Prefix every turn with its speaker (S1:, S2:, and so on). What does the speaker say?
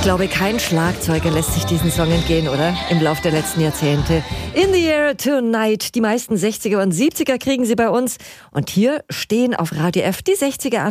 S1: glaube, kein Schlagzeuger lässt sich diesen Song entgehen, oder? Im Lauf der letzten Jahrzehnte. In the Air Tonight. Die meisten 60er und 70er kriegen sie bei uns. Und hier stehen auf Radio F die 60er an.